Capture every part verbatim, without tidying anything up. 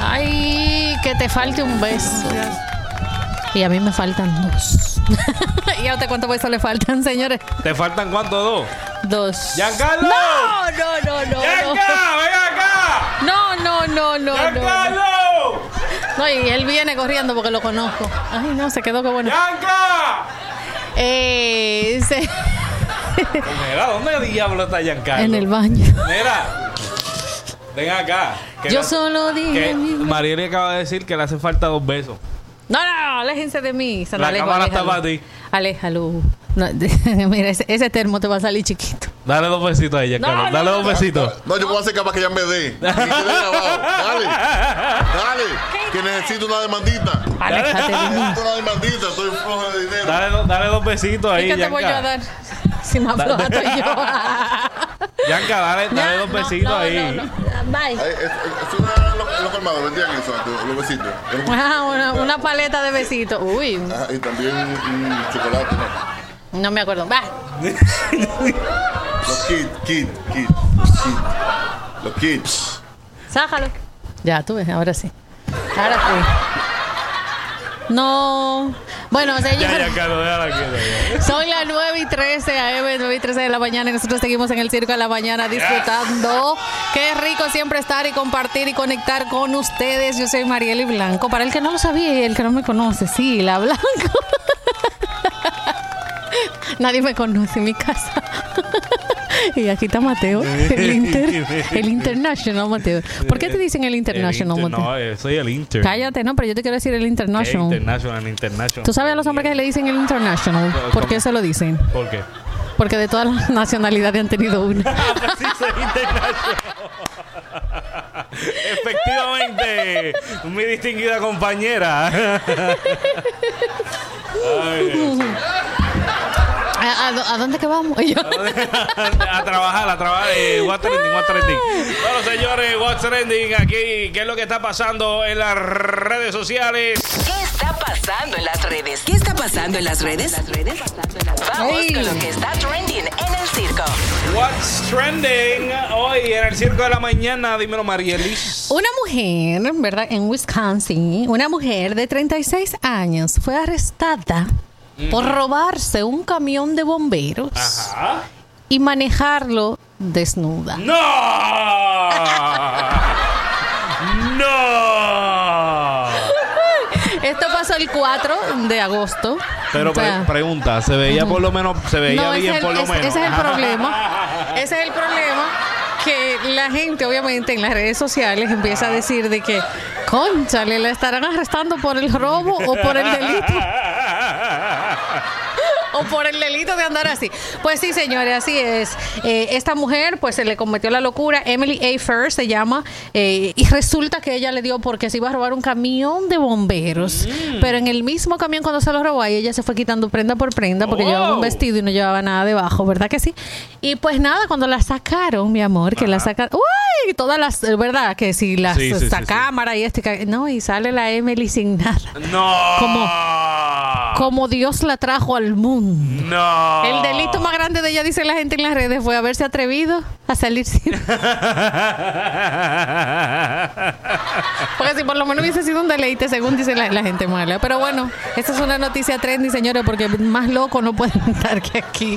Ay, que te falte un beso. Y a mí me faltan dos. ¿Y a usted cuántos besos le faltan, señores? ¿Te faltan cuántos? ¿Dos? Dos. ¡Giancarlo! No, no, no, no. ¡Gianca, ven acá! No, no, no, no. ¡Giancarlo! No, y él viene corriendo porque lo conozco. Ay, no, se quedó que bueno. ¡Gianca! Eh, se... Mira, ¿dónde diablo está Giancarlo? En el baño. Mira, ven acá. Yo la, solo dije. Que Marieli acaba de decir que le hace falta dos besos. No, no, aléjense de mí. La Alejo, cámara aléjalo. está para ti. Aléjalo. No, mira, ese, ese termo te va a salir chiquito. Dale dos besitos a ella, No, Carlos. no, Dale no, dos no. besitos. No, yo puedo hacer capaz que ella me dé. Y quede grabado. Dale. Dale. Que necesito una demandita. Aléjate de mí. Necesito una demandita. Estoy flojo de dinero. Dale, do- dale dos besitos ahí, ¿Y qué te Gianca. voy yo a dar? Si me afloja estoy yo. Gianca, dale, dale Ya, dos no, besitos no, ahí. no, no. Bye. Ay, es, es, es una lo, lo colmado, vendían eso antes, los besitos. Ah, una, una paleta de besitos. Uy, Ah, y también un chocolate, ¿no? no me acuerdo. Va. Los kits, kit, kit, kit. Los kits. Sájalo. Ya, tú ves, ahora sí. Ahora sí. No. Bueno, Ya, señores. ya, Carlos, déjala aquí. Son las nueve y trece a eme, nueve y trece de la mañana y nosotros seguimos en el Circo de la Mañana disfrutando. Qué rico siempre estar y compartir y conectar con ustedes. Yo soy Marieli Blanco. Para el que no lo sabía y el que no me conoce, sí, la Blanco. Nadie me conoce en mi casa. Y aquí está Mateo, el, inter, el International Mateo. ¿Por qué te dicen el International El inter- Mateo? No, eh, soy el Inter. Cállate, no, pero yo te quiero decir el ¿Qué International. International, International. ¿Tú sabes a los hombres que le dicen el International? ¿Por qué se lo dicen? ¿Por qué? Porque de todas las nacionalidades han tenido una. Ah, pues sí, soy international. Efectivamente, mi distinguida compañera. Ay, Dios. ¿A, a, a dónde que vamos? Yo. a trabajar, a trabajar. Eh, what's trending, what's trending. Bueno, señores, what's trending aquí. ¿Qué es lo que está pasando en las redes sociales? ¿Qué está pasando en las redes? ¿Qué está pasando en las redes? Vamos Hey. con lo que está trending en el circo. What's trending hoy en el Circo de la Mañana. Dímelo, Marielis. Una mujer, ¿verdad? En Wisconsin, una mujer de treinta y seis años fue arrestada por robarse un camión de bomberos Ajá. y manejarlo desnuda. ¡No! ¡No! Esto pasó el cuatro de agosto. Pero O sea, pre- pregunta, ¿se veía por lo menos, se veía no, ese bien es el- por lo ese- menos? ese es el problema. Ese es el problema. Que la gente, obviamente, en las redes sociales empieza a decir de que, cónchale, ¿la estarán arrestando por el robo o por el delito? O por el delito de andar así. Pues sí, señores, así es. Eh, esta mujer, pues se le cometió la locura. Emily A. First se llama. Eh, y resulta que ella le dio porque se iba a robar un camión de bomberos. Mm. Pero en el mismo camión, cuando se lo robó, ahí ella se fue quitando prenda por prenda porque Oh. llevaba un vestido y no llevaba nada debajo, ¿verdad que sí? Y pues nada, cuando la sacaron, mi amor, que Ajá. la sacaron. ¡Uy! Todas las. ¿Verdad? Que si las. Sí, sí, esta sí, sí. cámara y este. ca- No, y sale la Emily sin nada. ¡No! Como- Como Dios la trajo al mundo. ¡No! El delito más grande de ella, dice la gente en las redes, fue haberse atrevido a salir sin... Porque si por lo menos hubiese sido un deleite, según dice la, la gente mala. Pero bueno, esta es una noticia trendy, señores, porque más loco no pueden estar que aquí.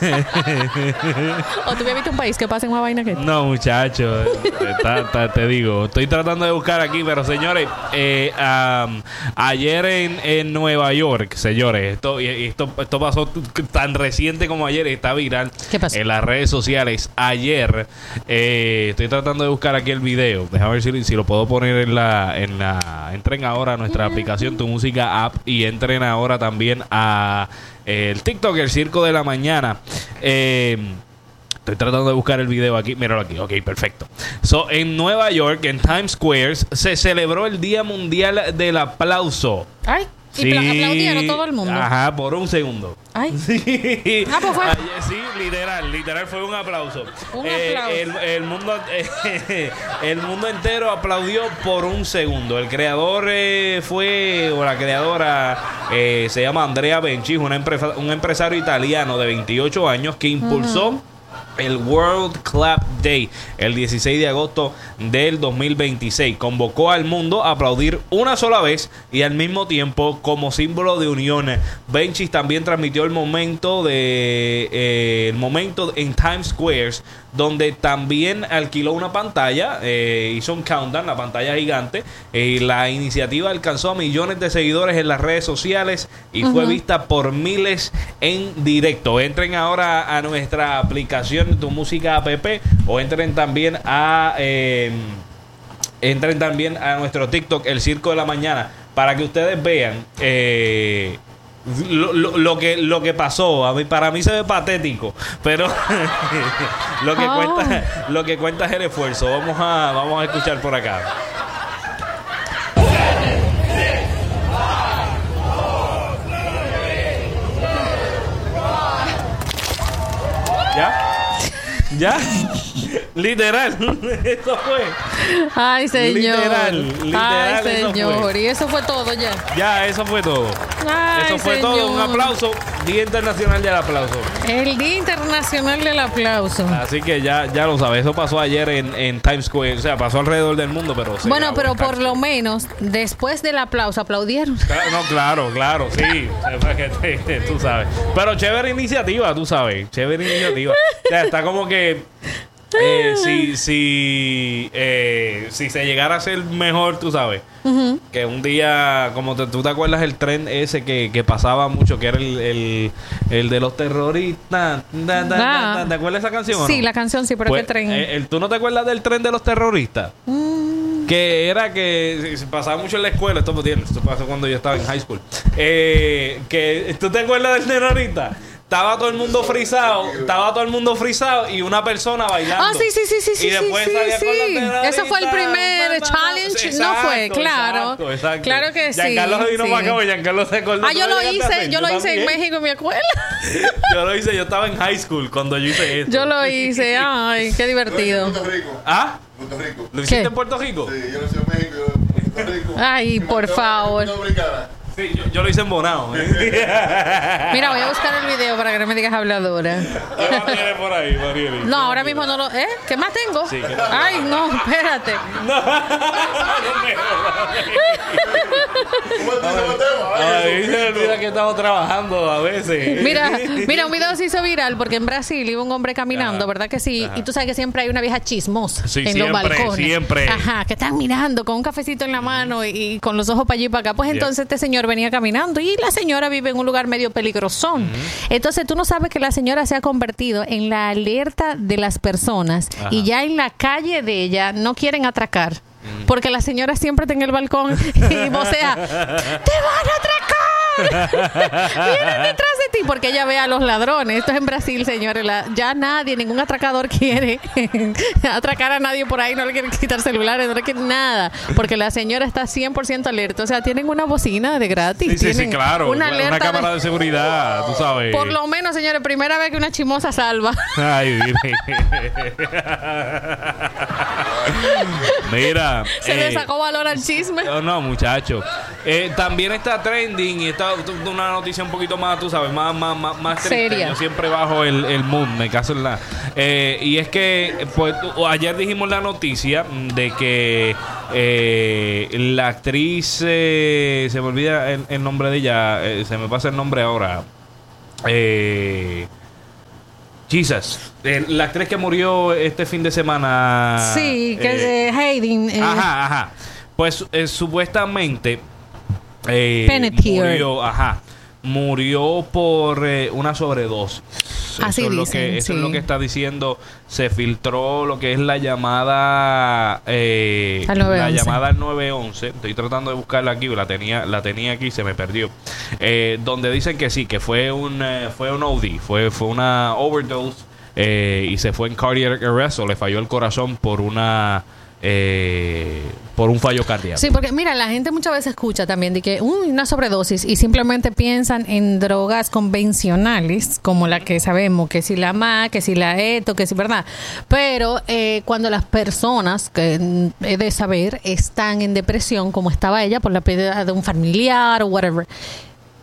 ¿O tú habías visto un país que pase una vaina que... No, muchacho, está- está- te digo, estoy tratando de buscar aquí, pero señores, eh, um, ayer en, en Nueva York, señores, esto, y esto, esto pasó t- tan reciente como ayer, está viral. ¿Qué pasó? En las redes sociales. Ayer, eh, estoy tratando de buscar aquí el video, déjame ver si, si lo puedo poner en la, en la, entren ahora a nuestra aplicación Tu Música App y entren ahora también a eh, el TikTok, el Circo de la Mañana. Eh, Estoy tratando de buscar el video aquí. Míralo aquí. Ok, perfecto. So, en Nueva York, en Times Square, se celebró el Día Mundial del Aplauso. Ay, y pla- aplaudieron todo el mundo. Ajá, por un segundo. Ay. Sí. Ah, pues fue. Ayer, sí, literal, literal fue un aplauso. Un Eh, aplauso. el, el mundo, eh, el mundo entero aplaudió por un segundo. El creador eh, fue, o la creadora, eh, se llama Andrea Benchi, una empresa, un empresario italiano de veintiocho años que impulsó. Uh-huh. el World Clap Day el dieciséis de agosto del dos mil veintiséis. Convocó al mundo a aplaudir una sola vez y al mismo tiempo como símbolo de unión. Benchis también transmitió el momento de eh, el momento en Times Square, donde también alquiló una pantalla, eh, hizo un countdown, la pantalla gigante. Eh, la iniciativa alcanzó a millones de seguidores en las redes sociales y uh-huh. fue vista por miles en directo. Entren ahora a nuestra aplicación Tu Música App o entren también a eh, entren también a nuestro TikTok, El Circo de la Mañana, para que ustedes vean eh, Lo, lo, lo que lo que pasó. A mí, para mí se ve patético, pero lo que oh. cuenta lo que cuenta es el esfuerzo. Vamos a vamos a escuchar por acá. ¿Ya? ¿Ya? Literal, eso fue. Ay, señor. Literal, literal. Ay, señor. Eso y eso fue todo ya. Ya, eso fue todo. Ay, eso fue señor. todo. Un aplauso. Día Internacional del Aplauso. El Día Internacional del Aplauso. Así que ya, ya lo sabes. Eso pasó ayer en, en Times Square. O sea, pasó alrededor del mundo, pero... Bueno, pero por lo menos, después del aplauso, aplaudieron. Claro, no, claro, claro, sí. Tú sabes. Pero chévere iniciativa, tú sabes. Chévere iniciativa. O sea, está como que... Eh, si si eh, si se llegara a ser mejor, tú sabes, uh-huh. que un día, como te, tú te acuerdas el tren ese que, que pasaba mucho, que era el, el, el de los terroristas, da, da, ah. da, da, ¿te acuerdas esa canción? Sí, o no? la canción sí, pero pues, ¿qué tren? Eh, el, ¿Tú no te acuerdas del tren de los terroristas? Mm. Que era que se pasaba mucho en la escuela. Esto, esto pasó cuando yo estaba en high school. Eh, que ¿tú te acuerdas del terrorista? Estaba todo el mundo frisado, estaba todo el mundo frisado y una persona bailando. Ah, sí, sí, sí, sí, sí. Y después sí, salía sí. con los terroristas. Eso fue el primer challenge, exacto, no fue, claro. Exacto, exacto. Claro que sí. Giancarlo vino sí. para acá, Giancarlo se acordó. Ah, yo lo hice, yo lo hice en México en mi escuela. Yo lo hice, yo estaba en high school cuando yo hice eso. Yo lo hice, ay, qué divertido. Puerto Rico. ¿Ah? Puerto Rico. ¿Lo hiciste ¿Qué? en Puerto Rico? Sí, yo lo hice en México, yo en Puerto Rico. Ay, por favor. Sí, yo, yo lo hice en Bonao. ¿eh? Mira, voy a buscar el video para que no me digas habladora. ¿Qué más tienes por ahí, Marieli? No, ahora mismo no lo... ¿Eh? ¿Qué más tengo? Sí, ¿qué Ay, no, espérate. No. Ay, se me olvida que estamos trabajando a veces. Mira, mira, un video se hizo viral porque en Brasil iba un hombre caminando, ajá, ¿verdad que sí? Ajá. Y tú sabes que siempre hay una vieja chismosa sí, en siempre, los balcones. Siempre. Ajá, que están mirando con un cafecito en la mano y, y con los ojos para allí y para acá. Pues entonces yeah. este señor venía caminando y la señora vive en un lugar medio peligrosón. Uh-huh. Entonces tú no sabes que la señora se ha convertido en la alerta de las personas. Ajá. Y ya en la calle de ella no quieren atracar. Uh-huh. Porque la señora siempre está en el balcón y vocea, ¡te van a atracar! Vienen detrás de ti porque ella ve a los ladrones. Esto es en Brasil, señores. La, ya nadie, ningún atracador quiere atracar a nadie por ahí. No le quieren quitar celulares, no le quieren nada. Porque la señora está cien por ciento alerta. O sea, tienen una bocina de gratis. Sí, sí, sí, claro. Una, una cámara de... de seguridad, tú sabes. Por lo menos, señores, primera vez que una chimosa salva. Ay, mira. Se eh, le sacó valor al chisme. No, no, muchacho. Eh, también está trending y está una noticia un poquito más, tú sabes, más, más, más, más triste. Yo siempre bajo el, el mood, me caso en la. Eh, y es que, pues, ayer dijimos la noticia de que eh, la actriz, eh, se me olvida el, el nombre de ella, eh, se me pasa el nombre ahora. Eh. Jesus, eh, la actriz que murió este fin de semana. Sí, que es eh, Hayden. Eh. Ajá, ajá. Pues eh, supuestamente eh, murió, ajá, murió por eh, una sobredosis. Así eso dicen, es lo que, eso sí. es lo que está diciendo. Se filtró lo que es la llamada eh, la llamada al nueve once. Estoy tratando de buscarla aquí, la tenía la tenía aquí, se me perdió. Eh, donde dicen que sí, que fue un eh, fue un O D, fue fue una overdose eh, y se fue en cardiac arrest, o le falló el corazón por una Eh, por un fallo cardíaco. Sí, porque mira, la gente muchas veces escucha también de que uy, una sobredosis y simplemente piensan en drogas convencionales como la que sabemos, que si la M A, que si la ETO, que si, ¿verdad? Pero eh, cuando las personas, que he de saber, están en depresión como estaba ella por la pérdida de un familiar o whatever, tú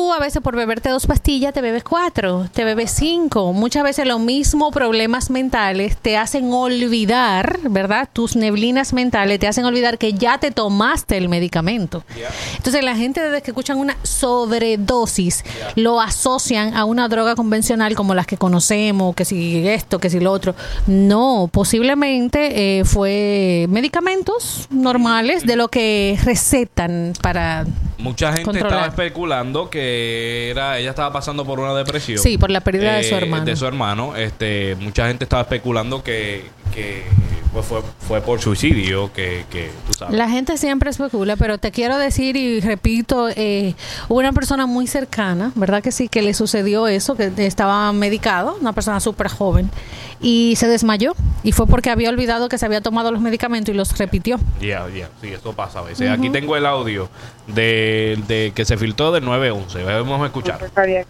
tú a veces por beberte dos pastillas te bebes cuatro, te bebes cinco. Muchas veces los mismos problemas mentales te hacen olvidar, ¿verdad? Tus neblinas mentales te hacen olvidar que ya te tomaste el medicamento. Yeah. Entonces la gente desde que escuchan una sobredosis yeah. lo asocian a una droga convencional como las que conocemos, que si esto, que si lo otro. No, posiblemente eh, fue medicamentos normales de lo que recetan para mucha gente controlar. Estaba especulando que era ella estaba pasando por una depresión. Sí, por la pérdida eh, de su hermano. De su hermano. Este, mucha gente estaba especulando que, que pues fue, fue por suicidio, que, que tú sabes. La gente siempre especula, pero te quiero decir y repito, eh, hubo una persona muy cercana, ¿verdad que sí? Que le sucedió eso, que estaba medicado, una persona súper joven, y se desmayó. Y fue porque había olvidado que se había tomado los medicamentos y los repitió. Ya, yeah, ya, yeah, sí, eso pasa a veces. Uh-huh. Aquí tengo el audio de, de que se filtró del nueve once. Vamos a escuchar.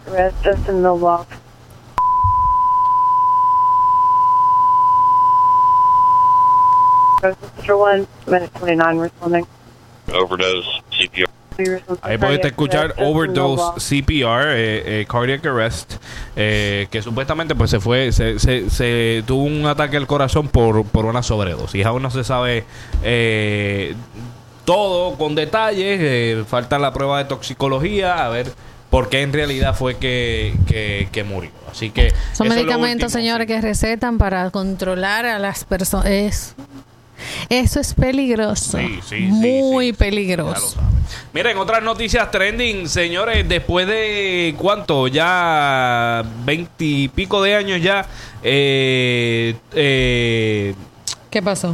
Overdose C P R. Ahí puedes escuchar overdose C P R, eh, eh, cardiac arrest, eh, que supuestamente pues se fue, se, se, se tuvo un ataque al corazón por, por una sobredosis. Aún no se sabe eh, todo con detalles, eh, falta la prueba de toxicología, a ver por qué en realidad fue que, que, que murió. Así que son medicamentos, señores, que recetan para controlar a las personas. Eso es peligroso. Sí, sí, muy sí, sí, peligroso. Miren, otras noticias trending, señores, después de ¿cuánto? Ya veintipico de años ya. Eh, eh, ¿Qué pasó?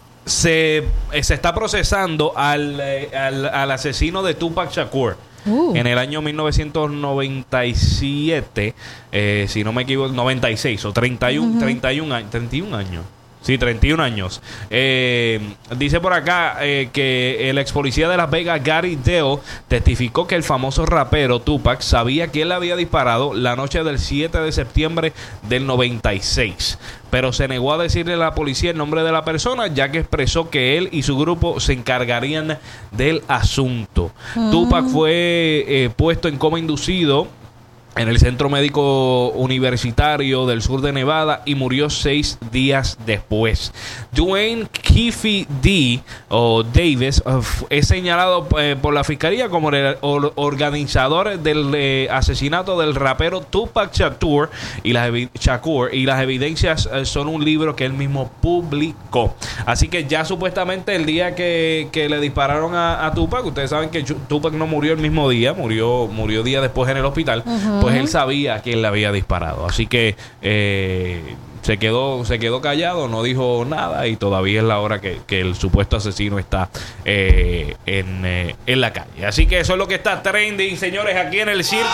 Se, se está procesando al, al, al asesino de Tupac Shakur. Uh. En el año mil novecientos noventa y siete, eh, si no me equivoco, noventa y seis o treinta y uno, uh-huh. treinta y uno, treinta y uno años. Sí, treinta y uno años. Eh, dice por acá eh, que el ex policía de Las Vegas, Gary Dale, testificó que el famoso rapero Tupac sabía que él le había disparado la noche del siete de septiembre del noventa y seis. Pero se negó a decirle a la policía el nombre de la persona, ya que expresó que él y su grupo se encargarían del asunto. Mm. Tupac fue eh, puesto en coma inducido en el Centro Médico Universitario del sur de Nevada y murió seis días después. Dwayne Keefe D. o Davis uh, es señalado eh, por la fiscalía como el or- organizador del eh, asesinato del rapero Tupac Shakur y las, evi- Shakur, y las evidencias eh, son un libro que él mismo publicó. Así que ya supuestamente el día que, que le dispararon a, a Tupac, ustedes saben que Tupac no murió el mismo día, murió, murió días después en el hospital. Uh-huh. Pues él sabía que él le había disparado. Así que eh, se quedó se quedó callado, no dijo nada y todavía es la hora que, que el supuesto asesino está eh, en, eh, en la calle. Así que eso es lo que está trending, señores, aquí en el circo.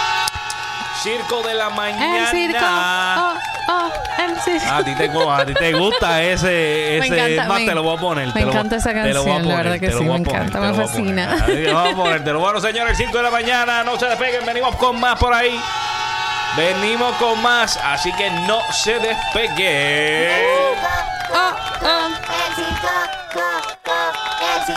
Circo de la mañana. El circo. Oh, oh, el circo. A ti te, a ti te gusta ese, ese me encanta, más me, te lo voy a poner. Me encanta esa canción, la verdad que sí, me encanta, me fascina. Te lo voy a poner, te lo bueno, señores, el circo de la mañana, no se despeguen, venimos con más por ahí. Venimos con más, así que no se despeguen. Oh, oh. El circo, go, go, el circo.